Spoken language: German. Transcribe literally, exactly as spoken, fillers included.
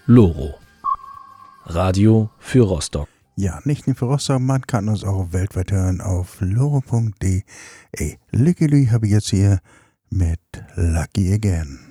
Loro. Radio für Rostock. Ja, nicht nur für Rostock, man kann uns auch weltweit hören auf loro punkt de. Lucky Louie habe ich jetzt hier mit Lucky Again.